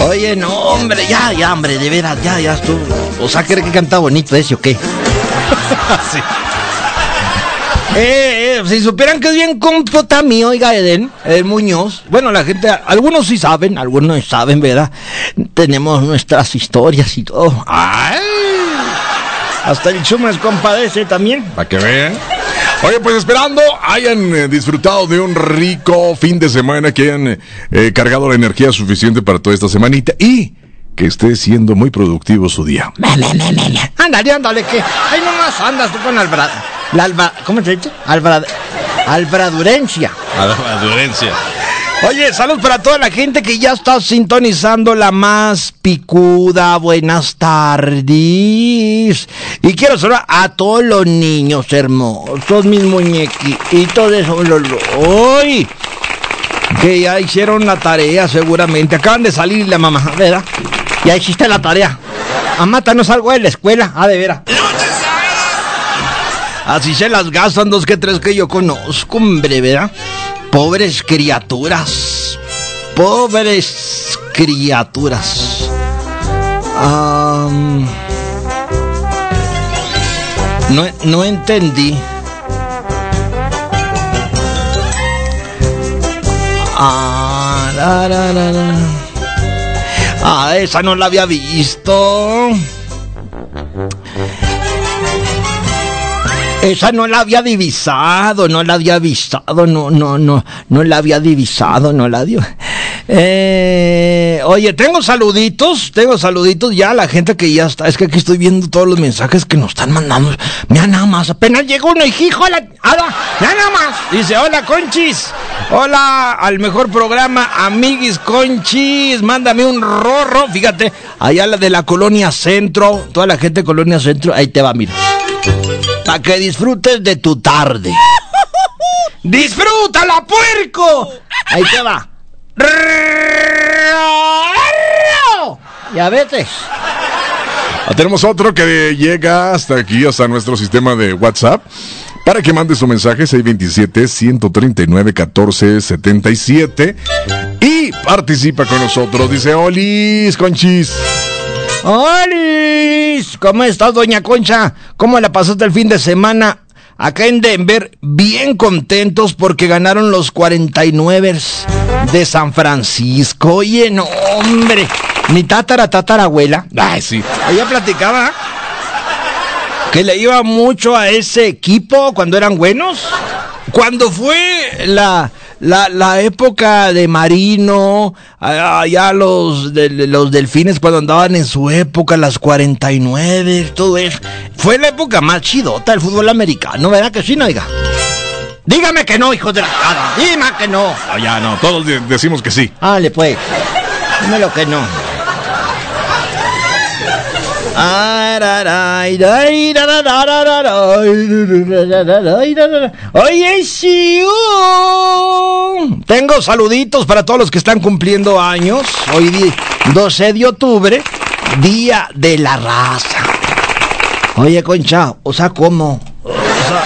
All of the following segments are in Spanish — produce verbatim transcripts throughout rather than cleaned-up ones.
Oye, no, hombre, ya, ya, hombre, de veras, ya, ya estuvo. O sea, ¿cree que canta bonito ese o qué? Sí. Eh, eh, si supieran que es bien compota mío, oiga, Eden, Eden Muñoz. Bueno, la gente, algunos sí saben, algunos no saben, ¿verdad? Tenemos nuestras historias y todo. ¡Ay! Hasta el Chumas compadece también. Para que vean. Oye, pues esperando hayan eh, disfrutado de un rico fin de semana, que hayan eh, cargado la energía suficiente para toda esta semanita y que esté siendo muy productivo su día. Me, me, me, me, me. Ándale, ándale, que ahí nomás andas tú con Alvarado. La alba, ¿cómo se dice? Alvarado. Alvaradurencia. Alvaradurencia. Oye, salud para toda la gente que ya está sintonizando la más picuda. Buenas tardes. Y quiero saludar a todos los niños hermosos, mis muñequitos de solo hoy, que ya hicieron la tarea seguramente. Acaban de salir la mamá, ¿verdad? Ya hiciste la tarea. Amata, no salgo de la escuela. Ah, de veras. Así se las gastan dos que tres que yo conozco, hombre, ¿verdad? Pobres criaturas. Pobres criaturas. Um, no, no entendí. Ah, la, la, la, la. Ah, esa no la había visto. Esa no la había divisado, no la había avisado, no, no, no, no la había divisado, no la dio. Eh, oye, tengo saluditos, tengo saluditos ya a la gente que ya está. Es que aquí estoy viendo todos los mensajes que nos están mandando. Mira nada más, apenas llegó uno, hijo, hola, hola, mira nada más. Dice, hola, Conchis, hola, al mejor programa, amiguis Conchis, mándame un rorro. Fíjate, allá la de la Colonia Centro, toda la gente de Colonia Centro, ahí te va, mira. Para que disfrutes de tu tarde. ¡Disfrútala, puerco! Ahí te va. Ya veces. Tenemos otro que llega hasta aquí, hasta nuestro sistema de WhatsApp, para que mande su mensaje seis dos siete, uno tres nueve, uno cuatro siete siete y participa con nosotros. Dice, Olis, Conchis. ¡Olis! ¿Cómo estás, doña Concha? ¿Cómo la pasaste el fin de semana? Acá en Denver, bien contentos porque ganaron los cuarenta y nueve de San Francisco. Oye, no, hombre, mi tatara, tatarabuela. Ay, sí. Ella platicaba que le iba mucho a ese equipo cuando eran buenos. Cuando fue la... La, la época de Marino, allá los, de, los delfines cuando andaban en su época, las cuarenta y nueve, todo eso. Fue la época más chidota del fútbol americano, ¿verdad que sí, no, oiga? Dígame que no, hijo de la cara, dime que no. No, ya no, todos de- decimos que sí. Dale, pues, dímelo que no. Oye, sí. Tengo saluditos para todos los que están cumpliendo años. Hoy doce de octubre, Día de la Raza. Oye, Concha, o sea, ¿cómo? O sea,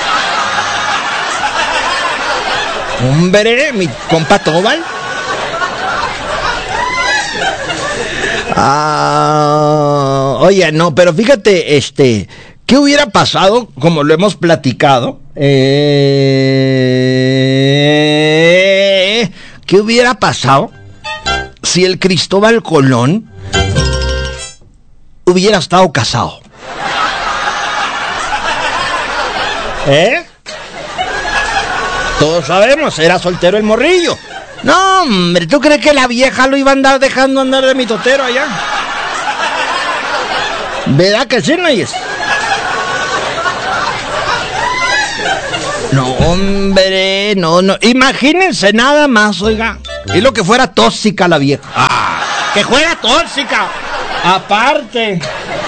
hombre, mi compa Tobal. Ah, oye, no, pero fíjate, este, ¿qué hubiera pasado, como lo hemos platicado? Eh, ¿Qué hubiera pasado si el Cristóbal Colón hubiera estado casado? ¿Eh? Todos sabemos, era soltero el morrillo. No, hombre, ¿tú crees que la vieja lo iba a andar dejando andar de mitotero allá? ¿Verdad que sí, Nayes? No, hombre, no, no. Imagínense nada más, oiga. Y lo que fuera tóxica la vieja. Ah, que fuera tóxica. Aparte.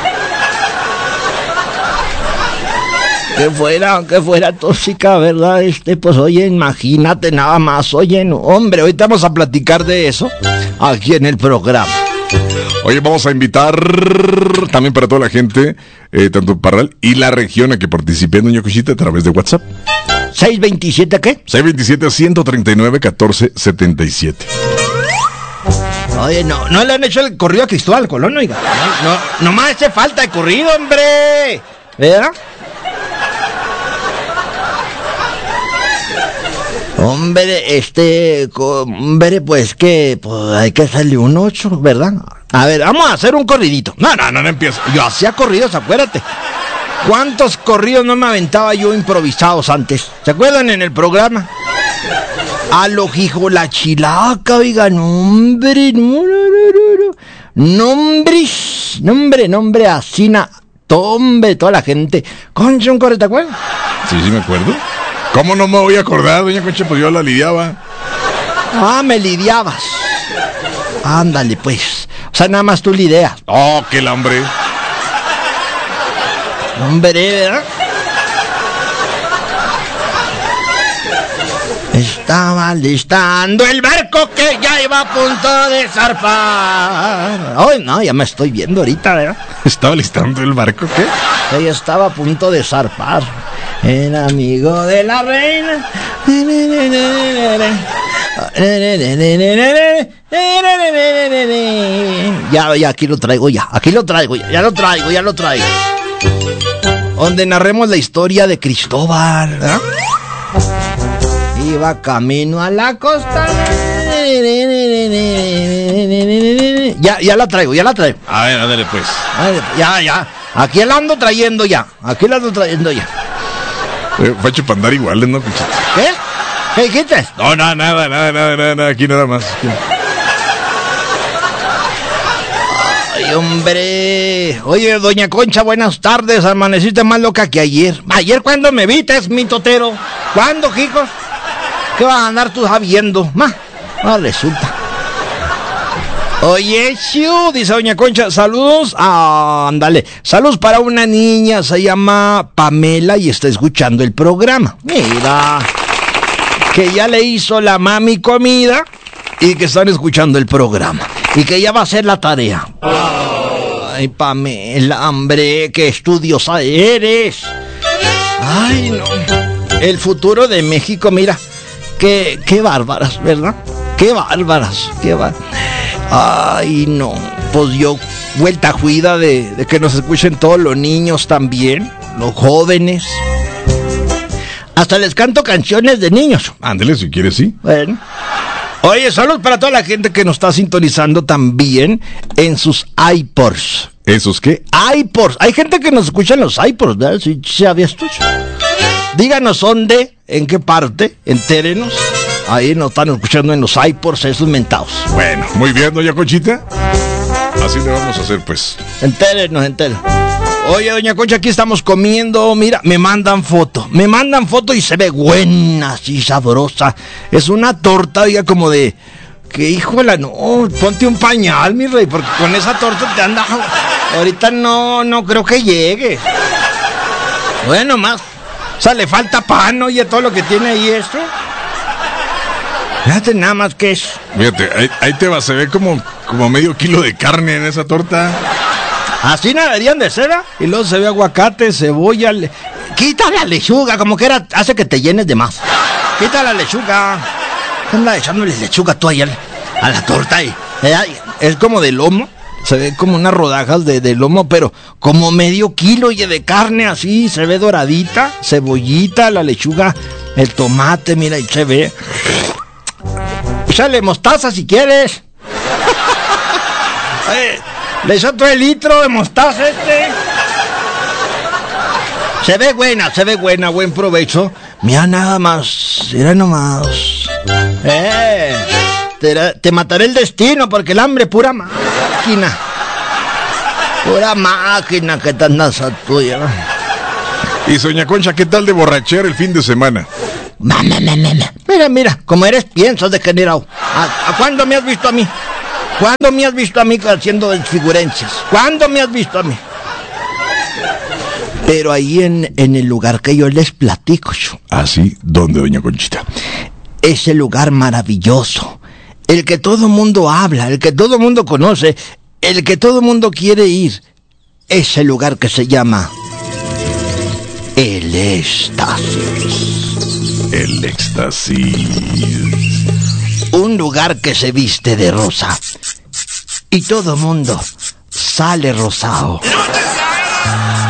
Que fuera, que fuera tóxica, ¿verdad? Este, pues, oye, imagínate nada más. Oye, no, hombre, ahorita vamos a platicar de eso aquí en el programa. Oye, vamos a invitar también para toda la gente, eh, tanto Parral y la región, a que participen, doña Cuchita, a través de WhatsApp. ¿seis veintisiete qué? seis dos siete, uno tres nueve, uno cuatro siete siete. Oye, no, no le han hecho el corrido a Cristóbal Colón, oiga. No, no, no más hace falta de corrido, hombre. ¿Verdad? Hombre, este, hombre, pues que pues hay que hacerle un ocho, ¿verdad? A ver, vamos a hacer un corridito. No, no, no, no empiezo. Yo hacía corridos, acuérdate. ¿Cuántos corridos no me aventaba yo improvisados antes? ¿Se acuerdan en el programa? A lo hijo la chilaca, oigan, hombre, no, no, no, no. Nombre, nombre, nombre, así, na, hombre, toda la gente. Concha, un corre, ¿te acuerdas? Sí, sí me acuerdo. ¿Cómo no me voy a acordar, doña Concha? Pues yo la lidiaba. Ah, me lidiabas. Ándale, pues. O sea, nada más tú lidias. Oh, qué hambre. Hombre, ¿verdad? Estaba listando el barco que ya iba a punto de zarpar. Ay, no, ya me estoy viendo ahorita, ¿verdad? ¿Estaba listando el barco qué? Ya estaba a punto de zarpar. El amigo de la reina. Ya, ya, aquí lo traigo ya. Aquí lo traigo ya. Ya lo traigo, ya lo traigo. Donde narremos la historia de Cristóbal, ¿verdad? Iba camino a la costa. Ya, ya la traigo, ya la traigo. A ver, ándale pues. Ya, ya. Aquí la ando trayendo ya. Aquí la ando trayendo ya. Eh, Facho para andar iguales, ¿no, Conchita? ¿Qué? ¿Qué dijiste? No, nada, nada, nada, nada, nada, nada, aquí nada más. Ay, hombre. Oye, doña Concha, buenas tardes. Amaneciste más loca que ayer. ¿Ayer cuándo me viste, mi totero? ¿Cuándo, hijos? ¿Qué vas a andar tú sabiendo? Ma, ah, resulta. Oye, Chiu, dice doña Concha, saludos. Ah, ándale. Saludos para una niña, se llama Pamela y está escuchando el programa. Mira, que ya le hizo la mami comida y que están escuchando el programa. Y que ya va a hacer la tarea. Ay, Pamela, hombre, qué estudiosa eres. Ay, no. El futuro de México, mira. Qué, qué bárbaras, ¿verdad? Qué bárbaras, qué bárbaras. Ay, no. Pues yo, vuelta juida de, de que nos escuchen todos los niños también, los jóvenes. Hasta les canto canciones de niños. Ándale, si quieres, sí. Bueno. Oye, saludos para toda la gente que nos está sintonizando también en sus iPods. ¿Esos qué? iPods. Hay gente que nos escucha en los iPods, ¿verdad? Si sabías tú. Díganos dónde, en qué parte, entérenos. Ahí nos están escuchando en los iPods, esos mentados. Bueno, muy bien, doña Conchita. Así le vamos a hacer, pues. Entérenos, entérenos. Oye, doña Concha, aquí estamos comiendo. Mira, me mandan foto. Me mandan foto y se ve buena, así sabrosa. Es una torta, oiga, como de... Que híjola, no, ponte un pañal, mi rey, porque con esa torta te anda... Ahorita no, no creo que llegue. Bueno, más. O sea, le falta pan, oye, todo lo que tiene ahí esto. Fíjate nada más que es. Fíjate, ahí, ahí te va, se ve como, como medio kilo de carne en esa torta. Así deberían de ser, ¿eh? Y luego se ve aguacate, cebolla. Le... Quita la lechuga, como que era, hace que te llenes de más. Quita la lechuga. Anda echándole lechuga tú ahí a la, a la torta. Y, eh, es como de lomo. Se ve como unas rodajas de, de lomo, pero como medio kilo y de carne así. Se ve doradita, cebollita, la lechuga, el tomate, mira, y se ve. Échale mostaza si quieres. eh, Le echo todo el litro de mostaza este. Se ve buena, se ve buena, buen provecho. Mira nada más, mira nomás. Eh, te, te mataré el destino porque el hambre pura máquina. Pura máquina que te andas a tuya. Y doña Concha, ¿qué tal de borrachera el fin de semana? Mamá, mamá, mamá. Mira, mira, como eres piensas degenerado. ¿A, ¿A cuándo me has visto a mí? ¿Cuándo me has visto a mí haciendo desfigurencias? ¿Cuándo me has visto a mí? Pero ahí en, en el lugar que yo les platico. ¿Ah, sí? ¿Dónde, doña Conchita? Ese lugar maravilloso. El que todo mundo habla, el que todo mundo conoce, el que todo mundo quiere ir. Ese lugar que se llama... El Éxtasis. El Éxtasis. Un lugar que se viste de rosa y todo mundo sale rosado. ¡No te salgas!